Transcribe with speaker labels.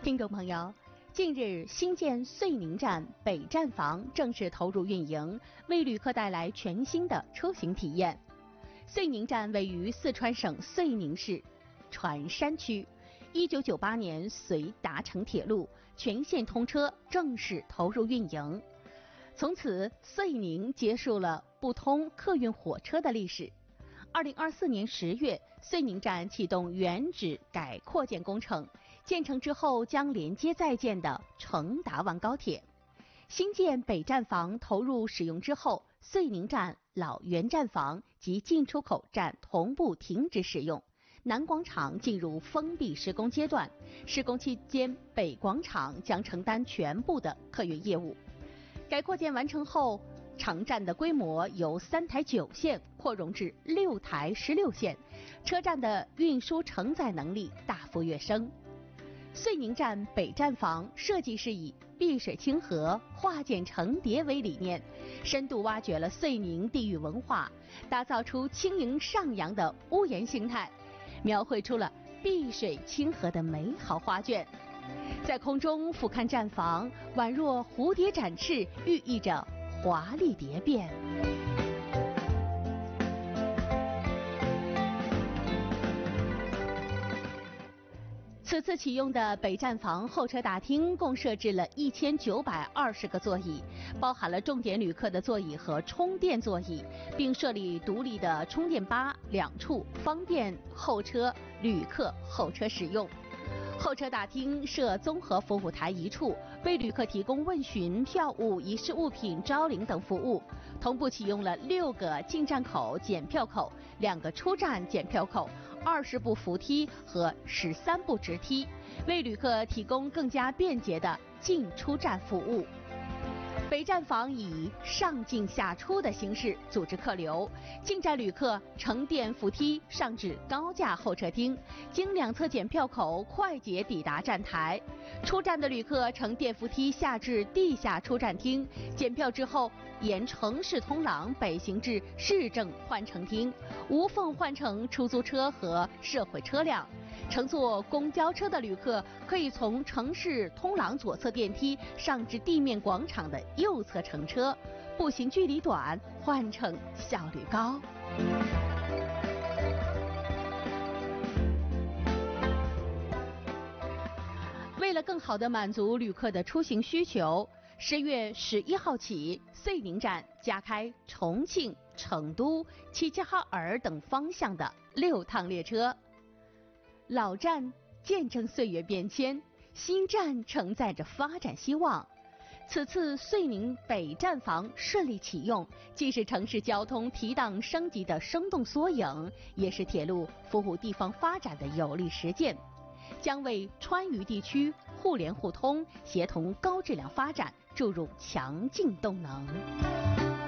Speaker 1: 听众朋友，近日新建遂宁站北站房正式投入运营，为旅客带来全新的出行体验。遂宁站位于四川省遂宁市船山区，1998年遂达成铁路全线通车，正式投入运营。从此，遂宁结束了不通客运火车的历史。2024年10月，遂宁站启动原址改扩建工程，建成之后将连接在建的成达湾高铁。新建北站房投入使用之后，遂宁站老原站房及进出口站同步停止使用，南广场进入封闭施工阶段。施工期间，北广场将承担全部的客运业务。改扩建完成后，场站的规模由3台9线扩容至6台16线，车站的运输承载能力大幅跃升。遂宁站北站房设计是以碧水清河、化茧成蝶为理念，深度挖掘了遂宁地域文化，打造出轻盈上扬的屋檐形态，描绘出了碧水清河的美好画卷。在空中俯瞰站房，宛若蝴蝶展翅，寓意着华丽蝶变。此次启用的北站房候车大厅共设置了1920个座椅，包含了重点旅客的座椅和充电座椅，并设立独立的充电吧2处，方便候车旅客候车使用。候车大厅设综合服务台1处，为旅客提供问询、票务、遗失物品招领等服务。同步启用了6个进站口检票口、2个出站检票口、20部扶梯和13部直梯，为旅客提供更加便捷的进出站服务。北站房以上进下出的形式组织客流，进站旅客乘电扶梯上至高架候车厅，经2侧检票口快捷抵达站台；出站的旅客乘电扶梯下至地下出站厅，检票之后沿城市通廊北行至市政换乘厅，无缝换乘出租车和社会车辆。乘坐公交车的旅客可以从城市通廊左侧电梯上至地面广场的右侧乘车，步行距离短，换乘效率高。为了更好地满足旅客的出行需求，10月11号起，遂宁站加开重庆、成都、齐齐哈尔等方向的6趟列车。老站见证岁月变迁，新站承载着发展希望。此次遂宁北站房顺利启用，既是城市交通提档升级的生动缩影，也是铁路服务地方发展的有力实践，将为川渝地区互联互通、协同高质量发展注入强劲动能。